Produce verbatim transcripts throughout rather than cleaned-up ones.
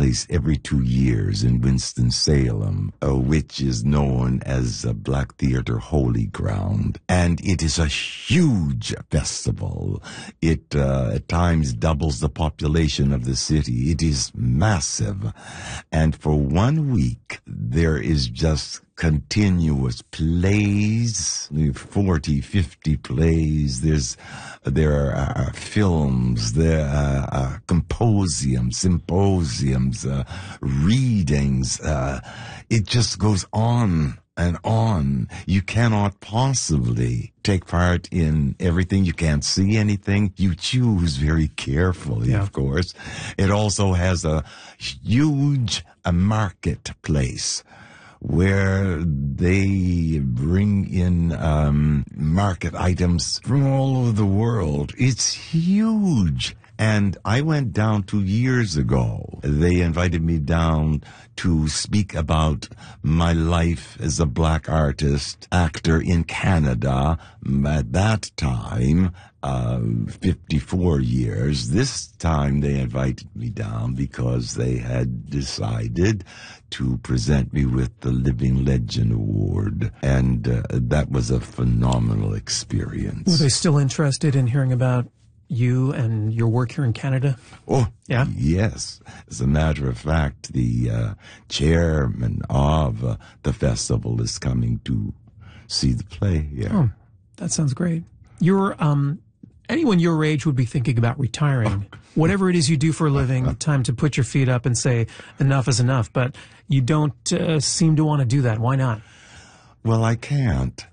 place every two years in Winston-Salem, uh, which is known as uh, Black Theater Holy Ground. And it is a huge festival. It uh, at times doubles the population of the city. It is massive. And for one week, there is just continuous plays, forty, fifty plays. There's, there are uh, films, there are uh, symposiums, symposiums, uh, readings. Uh, it just goes on and on. You cannot possibly take part in everything. You can't see anything. You choose very carefully, yeah. Of course. It also has a huge a marketplace where they bring in um, market items from all over the world. It's huge. And I went down two years ago. They invited me down to speak about my life as a black artist, actor in Canada. At that time, uh, fifty-four years. This time they invited me down because they had decided to present me with the Living Legend Award. And uh, that was a phenomenal experience. Were they still interested in hearing about you and your work here in Canada? Oh, yeah. Yes. As a matter of fact, the uh, chairman of uh, the festival is coming to see the play here. Oh, that sounds great. You're, um, anyone your age would be thinking about retiring. Oh. Whatever it is you do for a living, time to put your feet up and say, enough is enough. But you don't uh, seem to want to do that. Why not? Well, I can't.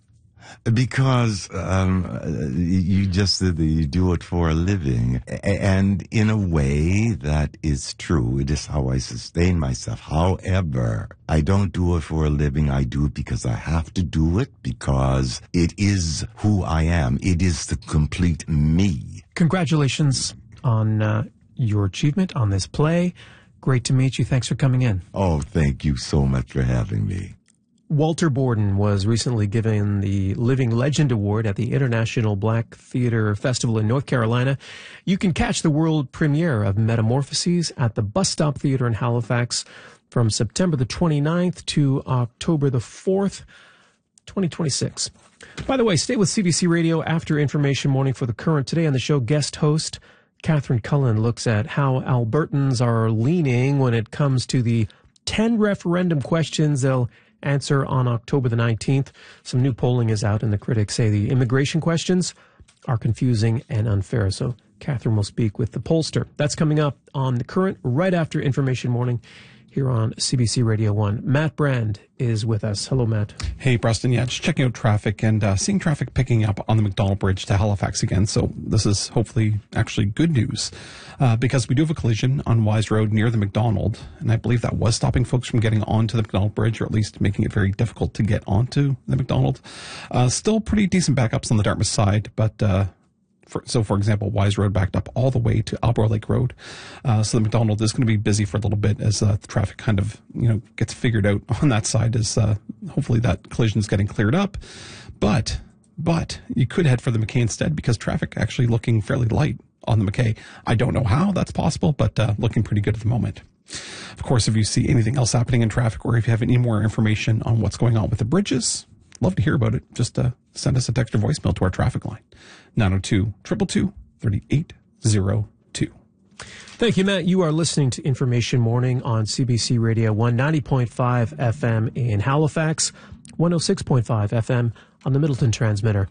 Because um, you just said that you do it for a living. And in a way, that is true. It is how I sustain myself. However, I don't do it for a living. I do it because I have to do it, because it is who I am. It is the complete me. Congratulations on uh, your achievement on this play. Great to meet you. Thanks for coming in. Oh, thank you so much for having me. Walter Borden was recently given the Living Legend Award at the International Black Theater Festival in North Carolina. You can catch the world premiere of Metamorphoses at the Bus Stop Theater in Halifax from September the twenty-ninth to October the fourth, twenty twenty-six. By the way, stay with C B C Radio after Information Morning for the current. Today on the show, guest host Catherine Cullen looks at how Albertans are leaning when it comes to the ten referendum questions they'll answer on October the nineteenth. Some new polling is out, and the critics say the immigration questions are confusing and unfair. So Catherine will speak with the pollster. That's coming up on The Current right after Information Morning here on C B C Radio one. Matt Brand is with us. Hello, Matt. Hey, Preston. Yeah, just checking out traffic and uh, seeing traffic picking up on the McDonald Bridge to Halifax again. So this is hopefully actually good news uh, because we do have a collision on Wise Road near the McDonald, and I believe that was stopping folks from getting onto the McDonald Bridge, or at least making it very difficult to get onto the McDonald. Uh, still pretty decent backups on the Dartmouth side, but uh, For, so, for example, Wise Road backed up all the way to Albro Lake Road. Uh, so the McDonald is going to be busy for a little bit as uh, the traffic kind of, you know, gets figured out on that side as uh, hopefully that collision is getting cleared up. But, but you could head for the McKay instead, because traffic actually looking fairly light on the McKay. I don't know how that's possible, but uh, looking pretty good at the moment. Of course, if you see anything else happening in traffic, or if you have any more information on what's going on with the bridges, love to hear about it. Just uh, send us a text or voicemail to our traffic line, nine oh two, two two two, three eight zero two. Thank you, Matt. You are listening to Information Morning on C B C Radio one, ninety point five F M in Halifax, one oh six point five F M on the Middleton transmitter.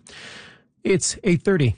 It's eight thirty.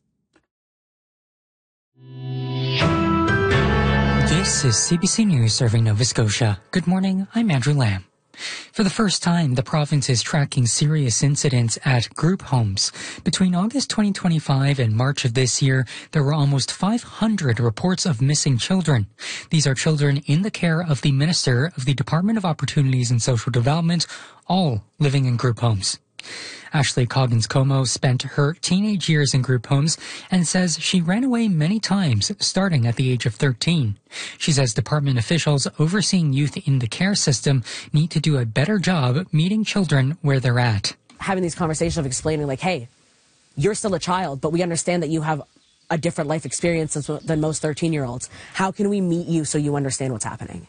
This is C B C News serving Nova Scotia. Good morning, I'm Andrew Lamb. For the first time, the province is tracking serious incidents at group homes. Between August twenty twenty-five and March of this year, there were almost five hundred reports of missing children. These are children in the care of the Minister of the Department of Opportunities and Social Development, all living in group homes. Ashley Coggins-Como spent her teenage years in group homes and says she ran away many times, starting at the age of thirteen. She says department officials overseeing youth in the care system need to do a better job meeting children where they're at. Having these conversations of explaining, like, hey, you're still a child, but we understand that you have a different life experience than most thirteen-year-olds. How can we meet you so you understand what's happening?